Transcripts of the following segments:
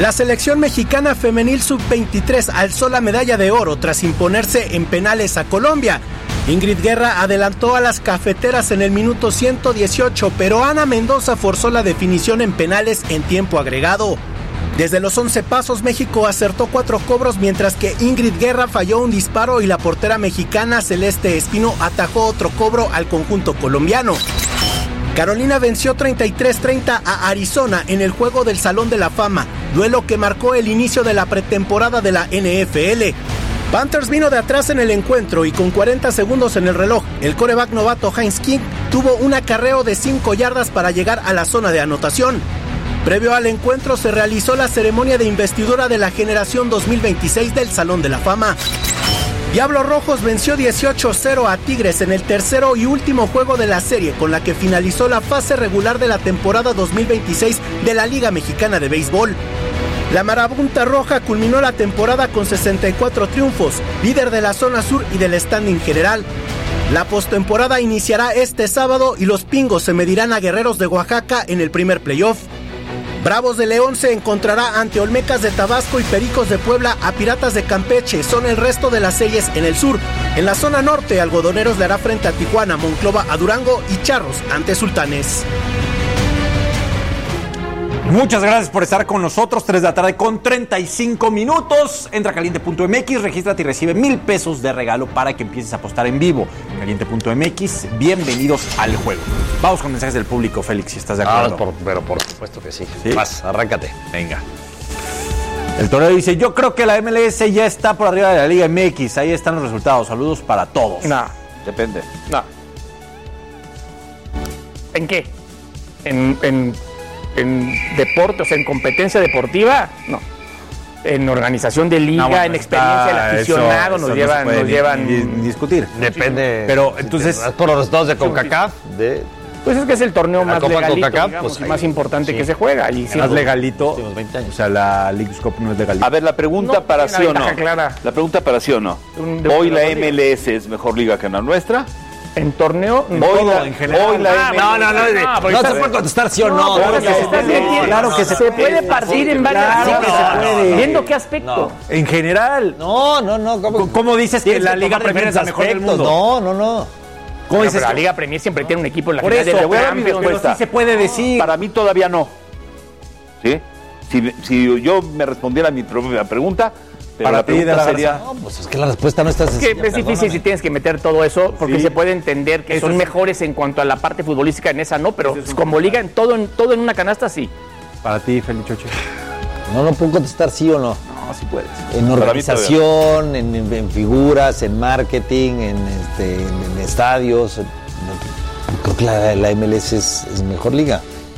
La selección mexicana femenil sub-23 alzó la medalla de oro tras imponerse en penales a Colombia. Ingrid Guerra adelantó a las cafeteras en el minuto 118, pero Ana Mendoza forzó la definición en penales en tiempo agregado. Desde los 11 pasos, México acertó 4 cobros, mientras que Ingrid Guerra falló un disparo y la portera mexicana Celeste Espino atajó otro cobro al conjunto colombiano. Carolina venció 33-30 a Arizona en el juego del Salón de la Fama, duelo que marcó el inicio de la pretemporada de la NFL. Panthers vino de atrás en el encuentro y con 40 segundos en el reloj, el quarterback novato Heinz King tuvo un acarreo de 5 yardas para llegar a la zona de anotación. Previo al encuentro se realizó la ceremonia de investidura de la generación 2026 del Salón de la Fama. Diablos Rojos venció 18-0 a Tigres en el tercero y último juego de la serie, con la que finalizó la fase regular de la temporada 2026 de la Liga Mexicana de Béisbol. La Marabunta Roja culminó la temporada con 64 triunfos, líder de la zona sur y del standing general. La postemporada iniciará este sábado y los Pingos se medirán a Guerreros de Oaxaca en el primer playoff. Bravos de León se encontrará ante Olmecas de Tabasco y Pericos de Puebla a Piratas de Campeche. Son el resto de las series en el sur. En la zona norte, Algodoneros le hará frente a Tijuana, Monclova a Durango y Charros ante Sultanes. Muchas gracias por estar con nosotros. 3 de la tarde con 35 minutos. Entra a caliente.mx, regístrate y recibe $1,000 de regalo para que empieces a apostar en vivo. Caliente.mx, bienvenidos al juego. Vamos con mensajes del público, Félix, si estás de acuerdo. Pero por supuesto que sí. ¿Sí? Vas, arráncate. Venga. El torero dice, yo creo que la MLS ya está por arriba de la Liga MX. Ahí están los resultados. Saludos para todos. No. Depende. No. ¿En qué? ¿En deporte, o sea, en competencia deportiva? No. En organización de liga, bueno, en experiencia del aficionado, nos llevan ni discutir. Depende. Pero entonces, por los resultados de CONCACAF, pues es que es el torneo más legalito, CONCACAF, digamos, pues, más importante que se juega. Y más legalito, 20 años. O sea, la Leagues Cup no es legalito. A ver, la pregunta para sí o no. Clara. La pregunta para sí o no. ¿Hoy la MLS es mejor liga que la nuestra? En torneo, en general. Hoy la no se puede contestar sí o no. Claro que se puede partir en varias. ¿Viendo qué aspecto? No. En general. No. ¿Cómo dices que la Liga Premier es la mejor del mundo? No. ¿Cómo dices? La Liga Premier siempre tiene un equipo en la final de voy a dar mi respuesta. Sí se puede decir. Para mí todavía no. ¿Sí? Si yo me respondiera a mi propia pregunta, pero para la pregunta sería... No, pues es que la respuesta no está sencilla. Es que es difícil si tienes que meter todo eso, porque se puede entender que son mejores en cuanto a la parte futbolística, en esa no, pero como liga, en todo en una canasta, sí. Para ti, Felichoche. No puedo contestar sí o no. No, sí puedes. En organización, en figuras, en marketing, en estadios. Creo que la MLS es mejor liga.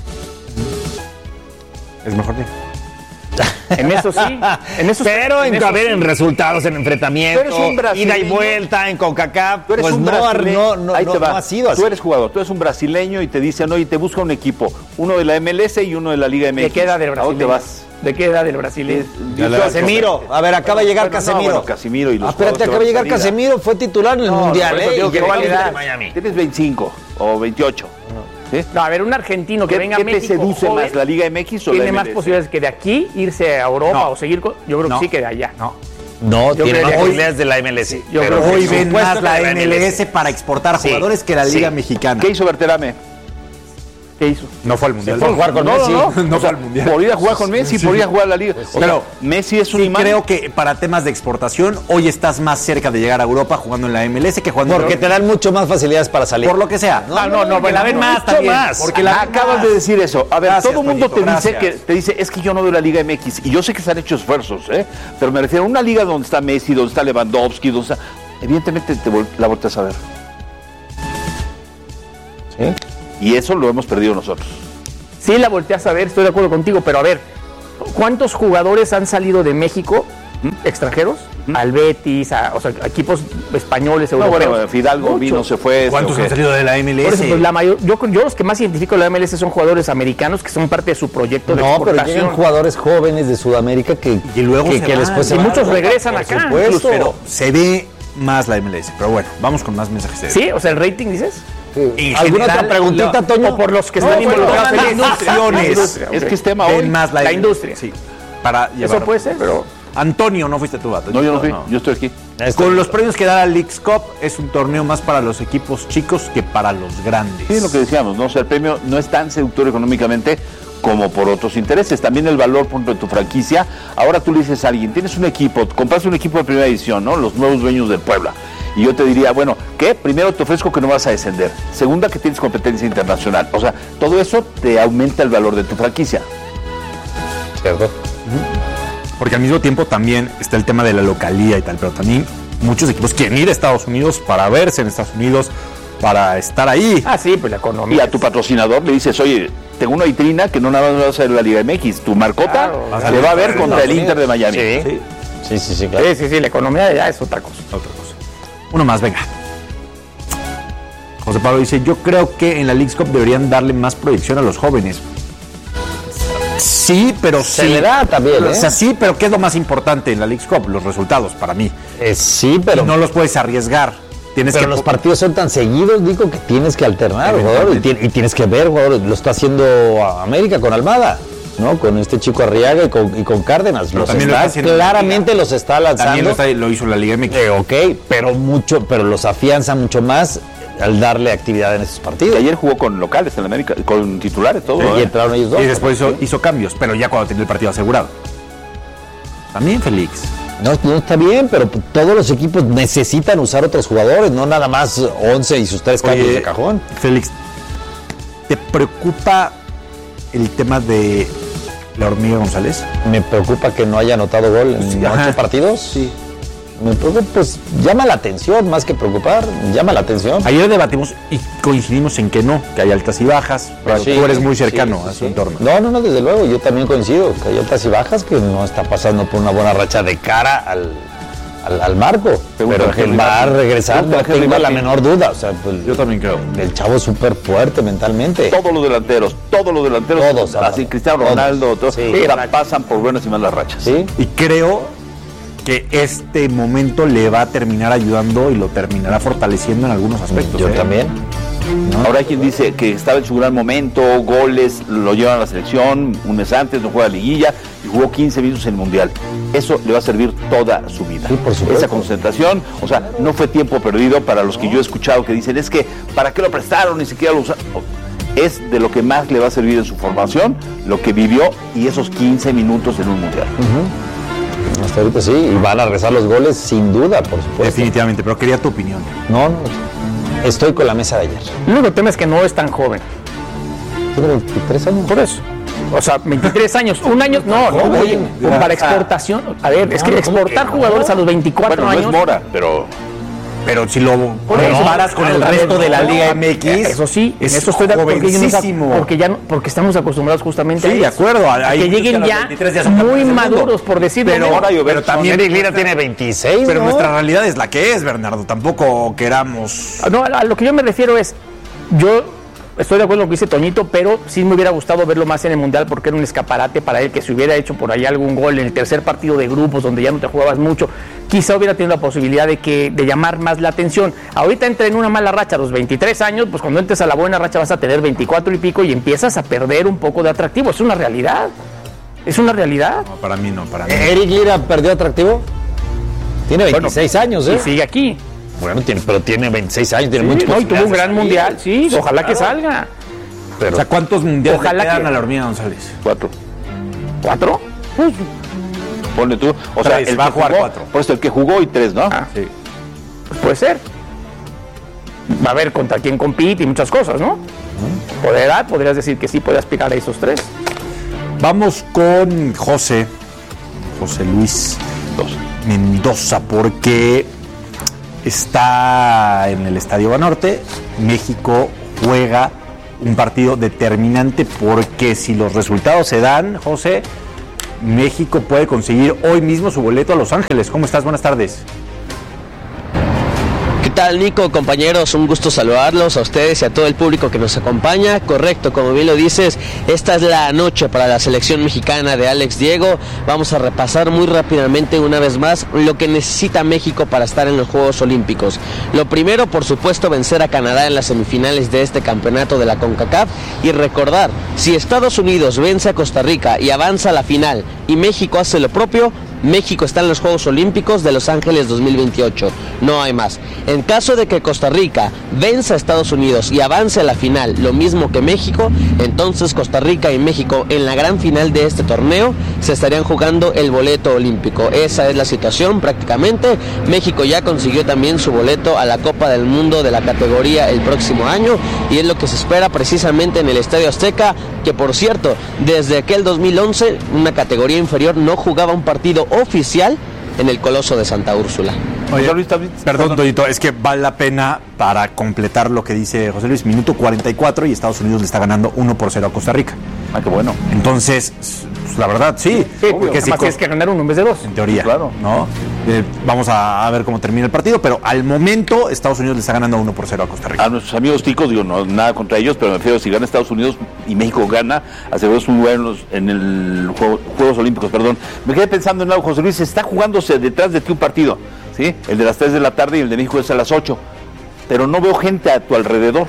Es mejor liga. En eso sí. Pero en resultados, en enfrentamientos, ida y vuelta, en CONCACAF, tú eres pues un no ha sido así. Tú eres jugador, tú eres un brasileño y te dicen, oye, te busca un equipo, uno de la MLS y uno de la Liga MX. ¿De qué edad del brasileño? ¿A dónde vas? ¿De qué edad del brasileño? Casemiro. A ver, acaba de llegar Casemiro. Casemiro y los espérate, acaba de llegar Casemiro, fue titular en el Mundial, llegó a Miami. Tienes 25 o 28. ¿Sí? No, a ver, un argentino que venga a México. ¿Qué te seduce más, la Liga MX o tiene la MLS? más posibilidades que de aquí irse a Europa o seguir con... Yo creo que sí que de allá. No, tiene más posibilidades de la MLS. Pero hoy ven más la MLS para exportar jugadores que la Liga Mexicana. ¿Qué hizo Berterame? ¿Qué hizo? No fue al Mundial. Fue a jugar con Messi. No fue al Mundial. Por ir a jugar con Messi, por ir a jugar a la Liga. Pero Messi es un imán. Creo que para temas de exportación, hoy estás más cerca de llegar a Europa jugando en la MLS que jugando porque te dan mucho más facilidades para salir. Por lo que sea. Porque la ven más también. Porque acabas de decir eso. A ver, todo el mundo te dice, es que yo no veo la Liga MX. Y yo sé que se han hecho esfuerzos, pero me refiero a una liga donde está Messi, donde está Lewandowski, donde está... Evidentemente la volteas a ver. ¿Sí? Y eso lo hemos perdido nosotros. Sí, la volteas a ver, estoy de acuerdo contigo, pero a ver, ¿cuántos jugadores han salido de México, extranjeros, al Betis, o sea, equipos españoles, europeos? Bueno, Fidalgo vino, se fue. ¿Cuántos han salido de la MLS? Por eso, pues, la mayor, yo los que más identifico de la MLS son jugadores americanos que son parte de su proyecto de exportación. Pero llegan jugadores jóvenes de Sudamérica que luego que después se van. Muchos regresan acá. Supuesto. Pero se ve más la MLS. Pero bueno, vamos con más mensajes. Sí, o sea, el rating, ¿dices? ¿Alguna otra preguntita, Toño? O por los que están involucrados en la industria. Es que es tema hoy. Más la industria. Sí. para llevar. Eso puede ser, pero... Antonio, no fuiste tú, vato. No, yo no fui, yo estoy aquí. Con los premios que da la Leagues Cup, es un torneo más para los equipos chicos que para los grandes. Sí, lo que decíamos, ¿no? O sea, el premio no es tan seductor económicamente como por otros intereses. También el valor, por ejemplo, de tu franquicia. Ahora tú le dices a alguien, tienes un equipo, compraste un equipo de primera edición, ¿no? Los nuevos dueños del Puebla. Y yo te diría, bueno, ¿qué? Primero te ofrezco que no vas a descender. Segunda, que tienes competencia internacional. O sea, todo eso te aumenta el valor de tu franquicia. ¿Cierto? Porque al mismo tiempo también está el tema de la localía y tal, pero también muchos equipos quieren ir a Estados Unidos para verse en Estados Unidos, para estar ahí. Ah, sí, pues la economía. Y a tu patrocinador le dices, oye, tengo una vitrina que no nada más va a ser la Liga MX. Tu marcota se va a ver contra el Inter de Miami. Sí, claro. Sí, la economía de allá es otra cosa. Uno más, venga. José Pablo dice, yo creo que en la Leagues Cup deberían darle más proyección a los jóvenes. Sí, pero Se le da también, ¿eh? O sea, sí, pero ¿qué es lo más importante en la Leagues Cup? Los resultados, para mí. Sí, pero... Y no los puedes arriesgar. Pero los partidos son tan seguidos, digo, que tienes que alternar, jugador, y tienes que ver, jugador. Lo está haciendo América con Almada, ¿no? Con este chico Arriaga y con Cárdenas. Claramente los está lanzando. También lo hizo la Liga MX. Ok, pero los afianza mucho más al darle actividad en esos partidos. Y ayer jugó con locales en América, con titulares, todo. Y entraron ellos dos. Y después hizo cambios, pero ya cuando tenía el partido asegurado. También Félix. No está bien, pero todos los equipos necesitan usar otros jugadores, no nada más 11 y sus 3 cambios de cajón. Félix, ¿te preocupa el tema de la Hormiga González? Me preocupa que no haya anotado gol en 8 partidos. Sí. Me preocupa, pues llama la atención, más que preocupar, llama la atención. Ayer debatimos y coincidimos en que no, que hay altas y bajas, pero tú eres muy cercano a su entorno. No, desde luego, yo también coincido, que hay altas y bajas, que no está pasando por una buena racha de cara al marco, pero que va a regresar, no tengo la menor duda. O sea, pues, yo también creo. El chavo es súper fuerte mentalmente. Todos los delanteros, todos, así Cristiano Ronaldo, todos, pasan por buenas y malas rachas. Sí. Y creo que este momento le va a terminar ayudando y lo terminará fortaleciendo en algunos aspectos. Yo también. ¿No? Ahora hay quien dice que estaba en su gran momento, goles, lo llevan a la selección, un mes antes no juega liguilla y jugó 15 minutos en el Mundial. Eso le va a servir toda su vida. Sí, por supuesto. Esa concentración, o sea, no fue tiempo perdido para los que yo he escuchado que dicen, es que, ¿para qué lo prestaron? Ni siquiera lo usaron. Es de lo que más le va a servir en su formación, lo que vivió y esos 15 minutos en un Mundial. Hasta ahorita sí, y van a regresar los goles sin duda, por supuesto. Definitivamente, pero quería tu opinión. No, estoy con la mesa de ayer. El único tema es que no es tan joven. Tiene 23 años. Por eso. O sea, 23 años, un año, oye, para exportación. A ver, es que exportar jugadores a los 24 años. No es Mora, pero si lo comparas con el resto de la Liga MX, eso sí, en eso estoy de acuerdo, porque estamos acostumbrados justamente a eso. De acuerdo, a que lleguen ya muy maduros, por decirlo. Pero también Eric Lira tiene 26, pero nuestra realidad es la que es, Bernardo, tampoco queramos. No, a lo que yo me refiero es, yo estoy de acuerdo con lo que dice Toñito, pero sí me hubiera gustado verlo más en el Mundial porque era un escaparate para él, que si hubiera hecho por ahí algún gol en el tercer partido de grupos donde ya no te jugabas mucho, quizá hubiera tenido la posibilidad de llamar más la atención. Ahorita entra en una mala racha a los 23 años, pues cuando entres a la buena racha vas a tener 24 y pico y empiezas a perder un poco de atractivo. Es una realidad. Es una realidad. No, para mí no, para mí. ¿Eric Lira perdió atractivo? Tiene 26 años, ¿eh? Y sigue aquí. Bueno, pero tiene 26 años, tiene mucho. No, y tuvo un gran mundial, sí, ojalá que salga. Pero, o sea, ¿cuántos mundiales le quedan que... a la Hormiga González? 4. ¿4? Ponle tú. O sea, él va a jugar 4. Por eso el que jugó y 3, ¿no? Ah, sí. Pues puede ser. Va a ver contra quién compite y muchas cosas, ¿no? Por edad podrías decir que sí puede aspirar a esos 3. Vamos con José Luis Mendoza, porque está en el Estadio Banorte. México juega un partido determinante porque si los resultados se dan, José, México puede conseguir hoy mismo su boleto a Los Ángeles. ¿Cómo estás? Buenas tardes. tal, Nico? Compañeros, un gusto saludarlos a ustedes y a todo el público que nos acompaña. Correcto, como bien lo dices, esta es la noche para la selección mexicana de Alex Diego. Vamos a repasar muy rápidamente una vez más lo que necesita México para estar en los Juegos Olímpicos. Lo primero, por supuesto, vencer a Canadá en las semifinales de este campeonato de la CONCACAF y recordar, si Estados Unidos vence a Costa Rica y avanza a la final y México hace lo propio, México está en los Juegos Olímpicos de Los Ángeles 2028, no hay más. En caso de que Costa Rica venza a Estados Unidos y avance a la final, lo mismo que México, entonces Costa Rica y México en la gran final de este torneo se estarían jugando el boleto olímpico. Esa es la situación prácticamente. México ya consiguió también su boleto a la Copa del Mundo de la categoría el próximo año y es lo que se espera precisamente en el Estadio Azteca, que por cierto, desde aquel 2011, una categoría inferior no jugaba un partido oficial en el Coloso de Santa Úrsula. Oye, perdón, Toñito, es que vale la pena para completar lo que dice José Luis, minuto 44 y Estados Unidos le está ganando 1-0 a Costa Rica. Ah, qué bueno. Entonces, pues, la verdad, sí. Porque si tienes que ganar 1 en vez de 2. En teoría, claro. ¿no? Vamos a ver cómo termina el partido, pero al momento Estados Unidos le está ganando 1-0 a Costa Rica. A nuestros amigos ticos, digo, no nada contra ellos, pero me refiero, si gana Estados Unidos y México gana, aseguramos un lugar en el Juegos Olímpicos, perdón. Me quedé pensando en algo, José Luis, está jugándose detrás de ti un partido, ¿sí? El de las 3 de la tarde y el de México es a las 8, pero no veo gente a tu alrededor.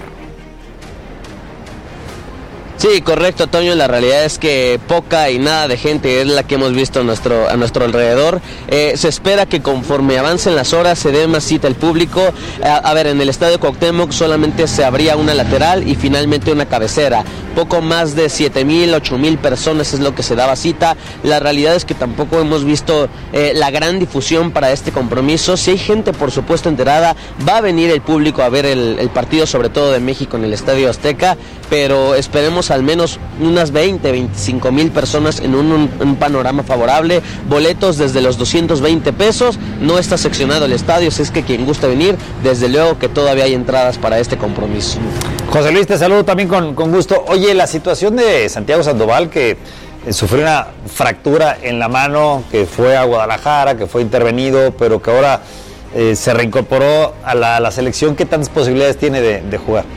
Sí, correcto, Toño, la realidad es que poca y nada de gente es la que hemos visto a nuestro alrededor. Se espera que conforme avancen las horas se dé más cita al público. A ver, en el Estadio Cuauhtémoc solamente se abría una lateral y finalmente una cabecera. Poco más de 7,000, 8,000 personas es lo que se daba cita. La realidad es que tampoco hemos visto la gran difusión para este compromiso. Si hay gente, por supuesto, enterada, va a venir el público a ver el partido, sobre todo de México, en el Estadio Azteca, pero esperemos al menos unas 20, 25,000 personas en un panorama favorable. Boletos desde los 220 pesos, no está seccionado el estadio, si es que quien gusta venir, desde luego que todavía hay entradas para este compromiso. José Luis, te saludo también con gusto. Oye, la situación de Santiago Sandoval, que sufrió una fractura en la mano, que fue a Guadalajara, que fue intervenido, pero que ahora se reincorporó a la selección, ¿qué tantas posibilidades tiene de jugar?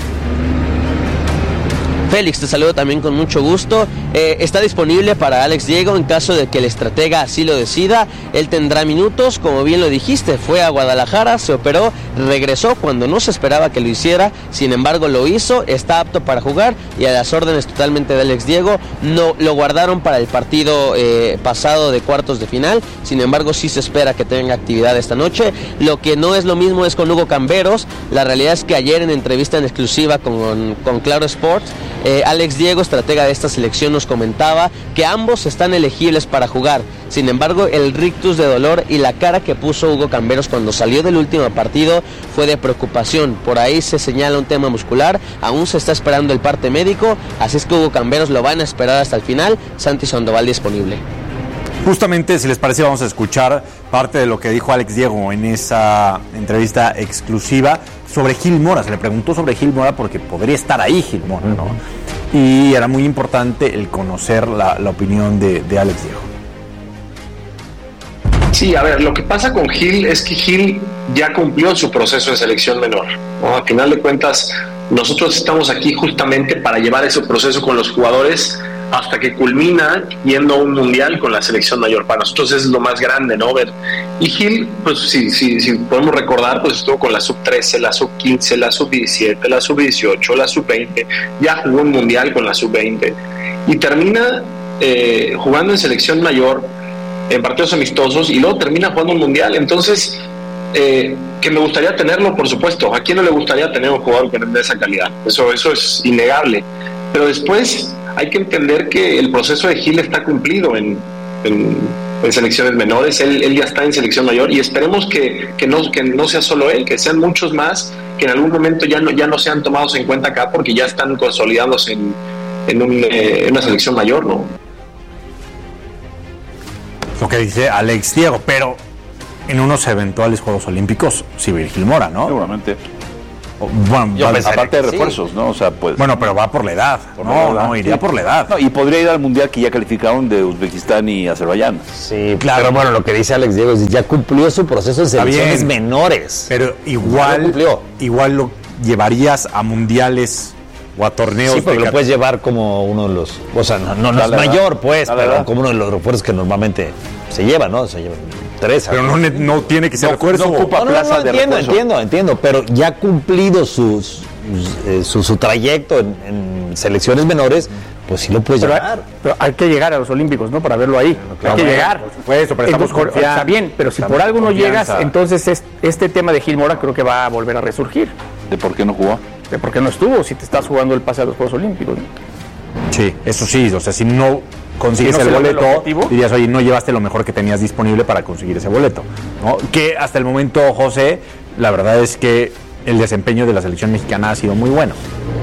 Félix, te saludo también con mucho gusto. Está disponible para Alex Diego en caso de que el estratega así lo decida. Él tendrá minutos, como bien lo dijiste, fue a Guadalajara, se operó, regresó cuando no se esperaba que lo hiciera, sin embargo lo hizo, está apto para jugar y a las órdenes totalmente de Alex Diego. No lo guardaron para el partido pasado de cuartos de final, sin embargo sí se espera que tenga actividad esta noche. Lo que no es lo mismo es con Hugo Camberos. La realidad es que ayer en entrevista en exclusiva con Claro Sports, Alex Diego, estratega de esta selección, nos comentaba que ambos están elegibles para jugar. Sin embargo, el rictus de dolor y la cara que puso Hugo Camberos cuando salió del último partido fue de preocupación. Por ahí se señala un tema muscular, aún se está esperando el parte médico, así es que Hugo Camberos lo van a esperar hasta el final. Santi Sandoval disponible. Justamente, si les parece, vamos a escuchar parte de lo que dijo Alex Diego en esa entrevista exclusiva sobre Gil Mora. Se le preguntó sobre Gil Mora porque podría estar ahí Gil Mora, ¿no? Y era muy importante el conocer la opinión de Alex Diego. Sí, a ver, lo que pasa con Gil es que Gil ya cumplió su proceso en selección menor, ¿no? A final de cuentas, nosotros estamos aquí justamente para llevar ese proceso con los jugadores hasta que culmina yendo a un mundial con la selección mayor. Para nosotros es lo más grande, ¿no? Y Gil, pues si podemos recordar, pues estuvo con la sub-13, la sub-15, la sub-17, la sub-18, la sub-20, ya jugó un mundial con la sub-20 y termina jugando en selección mayor en partidos amistosos y luego termina jugando un mundial. Entonces, que me gustaría tenerlo, por supuesto. ¿A quién no le gustaría tener un jugador de esa calidad? Eso es innegable. Pero después hay que entender que el proceso de Gil está cumplido en selecciones menores. Él ya está en selección mayor y esperemos que no sea solo él, que sean muchos más que en algún momento ya no sean tomados en cuenta acá porque ya están consolidándose en una selección mayor, ¿no? Lo que dice Alex Diego, pero en unos eventuales Juegos Olímpicos sí, Gil Mora, ¿no? Seguramente. Bueno, aparte de refuerzos, ¿no? O sea, pues. Bueno, pero va por la edad. Iría por la edad. No, y podría ir al mundial que ya calificaron de Uzbekistán y Azerbaiyán. Sí, claro. Pero bueno, lo que dice Alex Diego es ya cumplió su proceso de selecciones menores. Pero igual lo llevarías a mundiales o a torneos. Sí, porque lo puedes llevar como uno de los. O sea, no es mayor, pues, pero como uno de los refuerzos que normalmente se lleva, ¿no? Se llevan 3. Pero no tiene que ser refuerzo. No ocupa plaza de refuerzo. Entiendo, pero ya ha cumplido su trayecto en selecciones menores, pues sí lo puedes llevar. Pero hay que llegar a los Olímpicos, ¿no? Para verlo ahí. Hay que llegar. Por supuesto, pero estamos confiando. Está bien, pero si por algo no llegas, entonces este tema de Gil Mora creo que va a volver a resurgir. ¿De por qué no jugó? De por qué no estuvo, si te estás jugando el pase a los Juegos Olímpicos, ¿no? Sí, eso sí, o sea, si no consigues el boleto, dirías, oye, no llevaste lo mejor que tenías disponible para conseguir ese boleto, ¿no? Que hasta el momento, José, la verdad es que el desempeño de la selección mexicana ha sido muy bueno.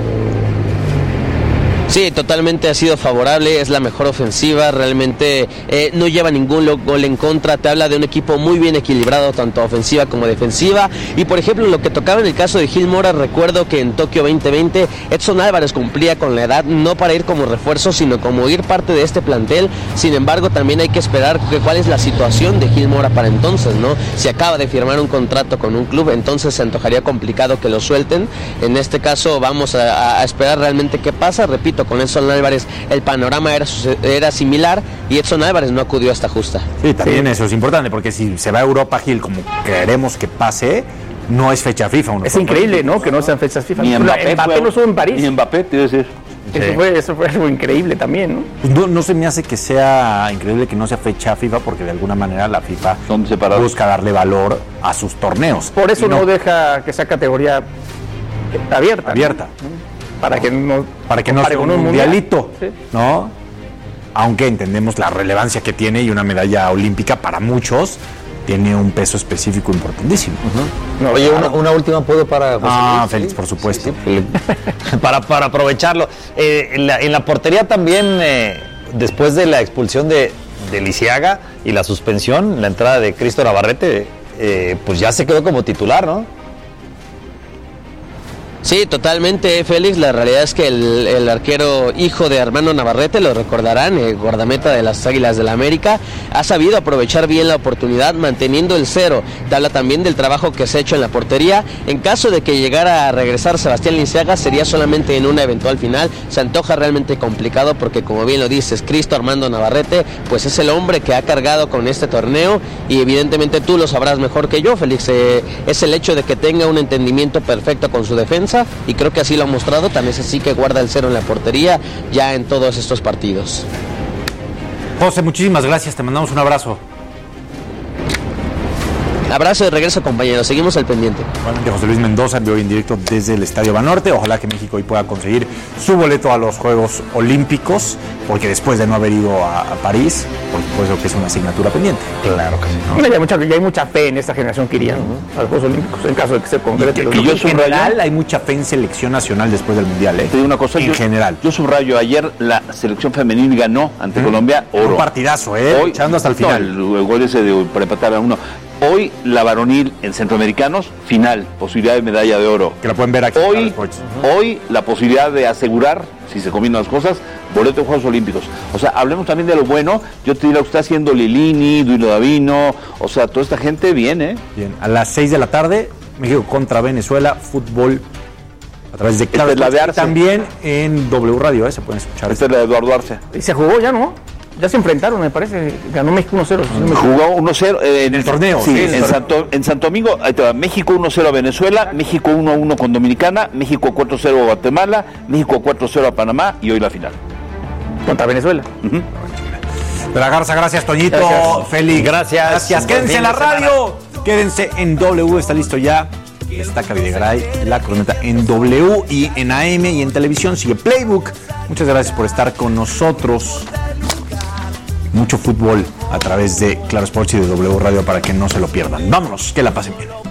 Sí, totalmente ha sido favorable, es la mejor ofensiva, realmente no lleva ningún gol en contra, te habla de un equipo muy bien equilibrado, tanto ofensiva como defensiva, y por ejemplo, lo que tocaba en el caso de Gil Mora, recuerdo que en Tokio 2020, Edson Álvarez cumplía con la edad, no para ir como refuerzo, sino como ir parte de este plantel, sin embargo, también hay que esperar cuál es la situación de Gil Mora para entonces, ¿no? Si acaba de firmar un contrato con un club, entonces se antojaría complicado que lo suelten, en este caso vamos a esperar realmente qué pasa, repito, con Edson Álvarez el panorama era similar y Edson Álvarez no acudió a esta justa. Sí, también eso es importante, porque si se va a Europa, Gil, como queremos que pase, no es fecha FIFA. Es increíble, ¿no? Que no sean fechas FIFA. Ni Mbappé no estuvo en París. Ni Mbappé, te iba a decir. Sí. Eso fue algo increíble también, ¿no? Pues no se me hace que sea increíble que no sea fecha FIFA, porque de alguna manera la FIFA busca darle valor a sus torneos. Por eso no deja que sea categoría abierta. Para que no sea un mundialito, ¿sí? ¿No? Aunque entendemos la relevancia que tiene y una medalla olímpica para muchos tiene un peso específico importantísimo. No, oye, una última puedo para José Luis, Félix, por supuesto. Sí, para aprovecharlo. En la portería también, después de la expulsión de Lisiaga y la suspensión, la entrada de Cristo Navarrete, pues ya se quedó como titular, ¿no? Sí, totalmente, Félix. La realidad es que el arquero hijo de Armando Navarrete, lo recordarán, el guardameta de las Águilas del la América, ha sabido aprovechar bien la oportunidad manteniendo el 0. Te habla también del trabajo que se ha hecho en la portería. En caso de que llegara a regresar Sebastián Lisiaga, sería solamente en una eventual final. Se antoja realmente complicado porque, como bien lo dices, Cristo Armando Navarrete, pues es el hombre que ha cargado con este torneo y evidentemente tú lo sabrás mejor que yo, Félix. Es el hecho de que tenga un entendimiento perfecto con su defensa y creo que así lo ha mostrado, también es así que guarda el 0 en la portería ya en todos estos partidos. José, muchísimas gracias, te mandamos un abrazo. Abrazo de regreso, compañeros, seguimos al pendiente. Igualmente, José Luis Mendoza envió en directo desde el Estadio Banorte. Ojalá que México hoy pueda conseguir su boleto a los Juegos Olímpicos, porque después de no haber ido a París, por supuesto que es una asignatura pendiente. Claro que sí, ¿no? Ya hay mucha fe en esta generación que iría, ¿no?, a los Juegos Olímpicos, en caso de que se concrete. En general hay mucha fe en selección nacional después del Mundial, ¿eh? Te digo una cosa, en general. Yo subrayo, ayer la selección femenil ganó ante Colombia oro. Un partidazo, hoy, echando hasta el final. El gol ese para empatar a 1. Hoy la varonil en centroamericanos, final, posibilidad de medalla de oro. Que la pueden ver aquí. Hoy la posibilidad de asegurar, si se combinan las cosas, boleto de Juegos Olímpicos. O sea, hablemos también de lo bueno. Yo te diría que está haciendo Lilini, Duilo Davino, o sea, toda esta gente viene. Bien, a las 6 de la tarde, México contra Venezuela, fútbol a través de Claro. Esta es la de Arce. También en W Radio, se pueden escuchar. Esta es la de Eduardo Arce. Y se jugó ya, ¿no? Ya se enfrentaron, me parece. Ganó México 1-0. Jugó 1-0 en el torneo. Sí, en Santo Domingo. México 1-0 a Venezuela, México 1-1 con Dominicana, México 4-0 a Guatemala, México 4-0 a Panamá y hoy la final. Contra Venezuela. De la Garza, gracias, Toñito. Gracias. Félix, gracias. Quédense en la radio. Quédense en W, está listo ya. Destaca Videgaray, la corneta en W y en AM y en televisión. Sigue Playbook. Muchas gracias por estar con nosotros. Mucho fútbol a través de Claro Sports y de W Radio para que no se lo pierdan. Vámonos, que la pasen bien.